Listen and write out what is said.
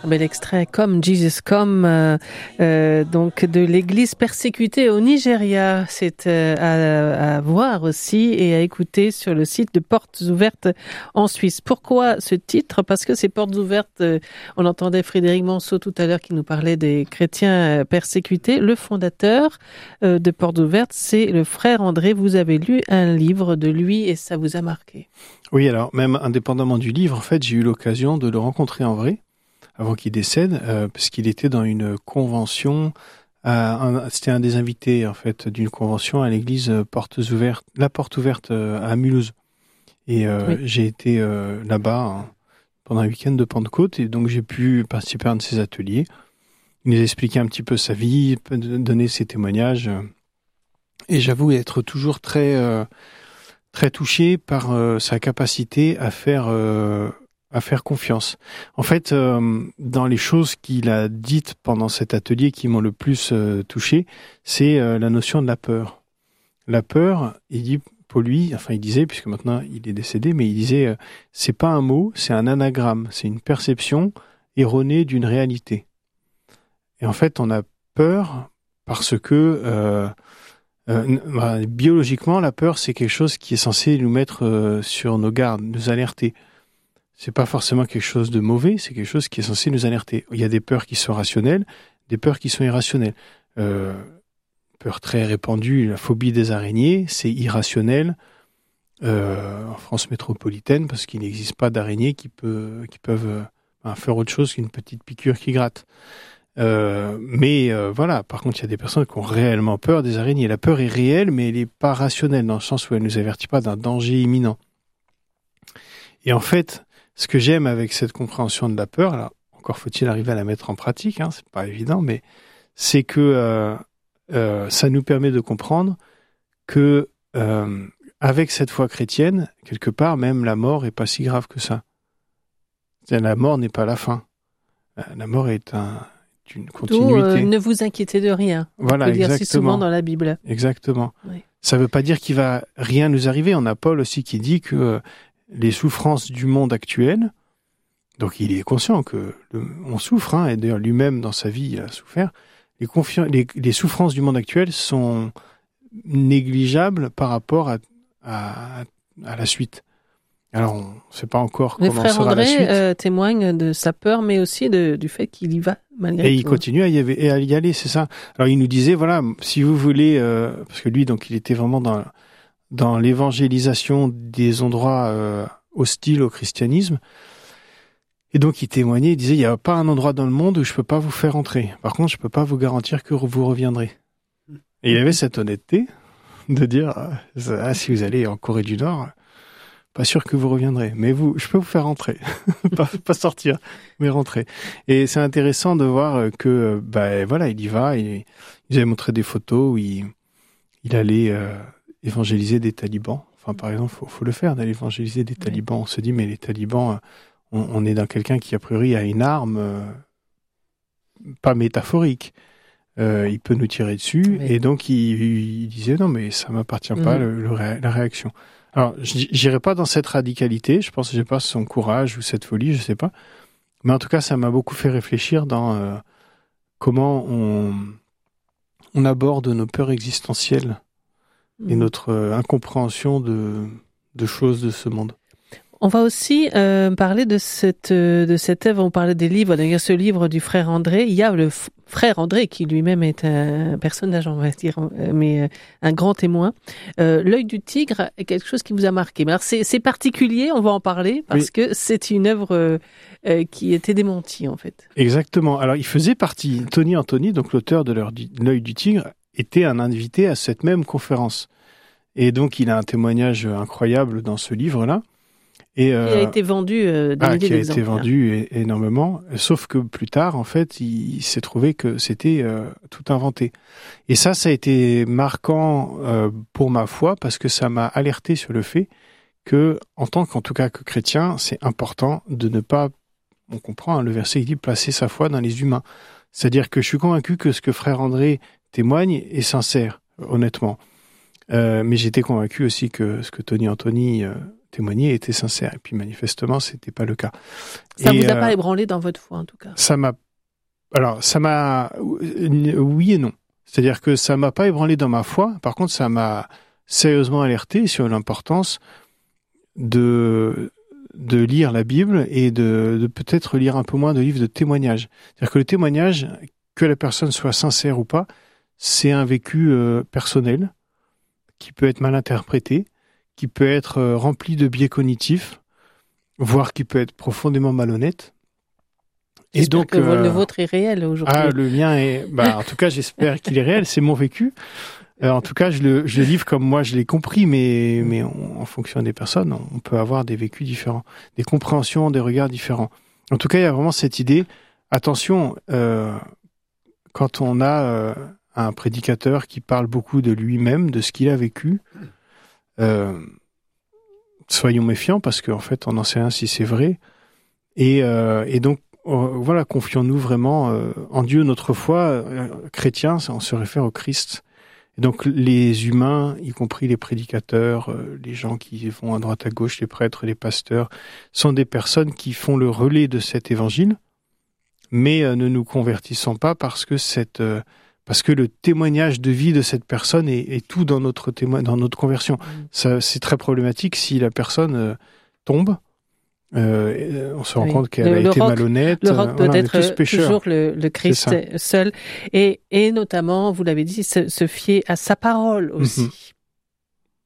Bel extrait Come Jesus Come, donc de l'église persécutée au Nigeria. C'est à voir aussi et à écouter sur le site de Portes Ouvertes en Suisse. Pourquoi ce titre? Parce que ces Portes Ouvertes, on entendait Frédéric Monceau tout à l'heure qui nous parlait des chrétiens persécutés. Le fondateur de Portes Ouvertes, c'est le frère André. Vous avez lu un livre de lui et ça vous a marqué. Oui, alors même indépendamment du livre, en fait, j'ai eu l'occasion de le rencontrer en vrai avant qu'il décède, parce qu'il était dans une convention. C'était un des invités en fait d'une convention à l'église la Porte Ouverte à Mulhouse. Et oui. J'ai été là-bas pendant un week-end de Pentecôte et donc j'ai pu participer à un de ses ateliers. Il nous expliquait un petit peu sa vie, donner ses témoignages. Et j'avoue être toujours très touché par sa capacité à faire confiance. En fait, dans les choses qu'il a dites pendant cet atelier qui m'ont le plus touché, c'est la notion de la peur. La peur, il dit pour lui, enfin il disait, puisque maintenant il est décédé, mais il disait, c'est pas un mot, c'est un anagramme, c'est une perception erronée d'une réalité. Et en fait, on a peur parce que biologiquement, la peur, c'est quelque chose qui est censé nous mettre sur nos gardes, nous alerter. C'est pas forcément quelque chose de mauvais, c'est quelque chose qui est censé nous alerter. Il y a des peurs qui sont rationnelles, des peurs qui sont irrationnelles. Peur très répandue, la phobie des araignées, c'est irrationnel en France métropolitaine parce qu'il n'existe pas d'araignées qui peuvent faire autre chose qu'une petite piqûre qui gratte. Mais voilà, par contre, il y a des personnes qui ont réellement peur des araignées. La peur est réelle, mais elle n'est pas rationnelle dans le sens où elle ne nous avertit pas d'un danger imminent. Et en fait, ce que j'aime avec cette compréhension de la peur, alors encore faut-il arriver à la mettre en pratique, c'est pas évident, mais c'est que ça nous permet de comprendre que avec cette foi chrétienne, quelque part, même la mort est pas si grave que ça. C'est-à-dire, la mort n'est pas la fin. La mort est une continuité. Ne vous inquiétez de rien. Voilà, on peut dire si souvent dans la Bible. Exactement. Oui. Ça veut pas dire qu'il va rien nous arriver. On a Paul aussi qui dit que les souffrances du monde actuel, donc il est conscient que on souffre, et d'ailleurs lui-même dans sa vie il a souffert. Les souffrances du monde actuel sont négligeables par rapport à la suite. Alors, on ne sait pas encore comment sera la suite. Le frère André témoigne de sa peur, mais aussi du fait qu'il y va malgré tout. Et il continue à y aller, c'est ça. Alors, il nous disait, voilà, si vous voulez, parce que lui, donc, il était vraiment dans l'évangélisation des endroits hostiles au christianisme. Et donc, il témoignait, il disait, il n'y a pas un endroit dans le monde où je ne peux pas vous faire entrer. Par contre, je ne peux pas vous garantir que vous reviendrez. Et il avait cette honnêteté de dire, si vous allez en Corée du Nord, pas sûr que vous reviendrez, mais je peux vous faire rentrer. pas sortir, mais rentrer. Et c'est intéressant de voir que, voilà, il y va. Il avait montré des photos où il allait évangéliser des talibans. Enfin, par exemple, faut le faire, d'aller évangéliser des talibans. On se dit, mais les talibans, on est dans quelqu'un qui, a priori, a une arme, pas métaphorique. Il peut nous tirer dessus. Oui. Et donc, il disait, non, mais ça m'appartient pas, la réaction. Alors, j'irai pas dans cette radicalité, je pense que j'ai pas son courage ou cette folie, je sais pas. Mais en tout cas, ça m'a beaucoup fait réfléchir dans comment on aborde nos peurs existentielles et notre incompréhension de choses de ce monde. On va aussi parler de cette œuvre. On parlait des livres. D'ailleurs, ce livre du frère André, il y a le frère André qui lui-même est un personnage, on va dire, mais un grand témoin. L'œil du tigre est quelque chose qui vous a marqué. Mais alors, c'est particulier, on va en parler, parce que c'est une œuvre qui était démentie, en fait. Exactement. Alors, il faisait partie, Tony Anthony, donc l'auteur de L'œil du tigre, était un invité à cette même conférence. Et donc, il a un témoignage incroyable dans ce livre-là. Et, qui a été vendu des milliers d'exemplaires. Qui a été vendu énormément, sauf que plus tard, en fait, il s'est trouvé que c'était tout inventé. Et ça a été marquant pour ma foi, parce que ça m'a alerté sur le fait que, en tout cas que chrétien, c'est important de ne pas, on comprend, le verset il dit, placer sa foi dans les humains. C'est-à-dire que je suis convaincu que ce que frère André témoigne est sincère, honnêtement. Mais j'étais convaincu aussi que ce que Tony Anthony témoigner était sincère. Et puis manifestement, c'était pas le cas. Ça vous a pas ébranlé dans votre foi, en tout cas? Oui et non. C'est-à-dire que ça m'a pas ébranlé dans ma foi. Par contre, ça m'a sérieusement alerté sur l'importance de lire la Bible et de peut-être lire un peu moins de livres de témoignages. C'est-à-dire que le témoignage, que la personne soit sincère ou pas, c'est un vécu personnel qui peut être mal interprété, qui peut être rempli de biais cognitifs, voire qui peut être profondément malhonnête. Et donc que le vôtre est réel aujourd'hui. Ah, le mien est... en tout cas, j'espère qu'il est réel. C'est mon vécu. En tout cas, je le livre comme moi je l'ai compris, mais en fonction des personnes, on peut avoir des vécus différents, des compréhensions, des regards différents. En tout cas, il y a vraiment cette idée. Attention, quand on a un prédicateur qui parle beaucoup de lui-même, de ce qu'il a vécu, soyons méfiants parce qu'en fait, on n'en sait rien si c'est vrai. Et donc, voilà, confions-nous vraiment en Dieu. Notre foi, chrétien, on se réfère au Christ. Et donc les humains, y compris les prédicateurs, les gens qui vont à droite à gauche, les prêtres, les pasteurs, sont des personnes qui font le relais de cet évangile, mais ne nous convertissons pas parce que le témoignage de vie de cette personne est tout dans notre conversion. Ça, c'est très problématique si la personne tombe. On se rend compte qu'elle a été malhonnête. Le roc peut être toujours le Christ seul. Et notamment, vous l'avez dit, se fier à sa parole aussi.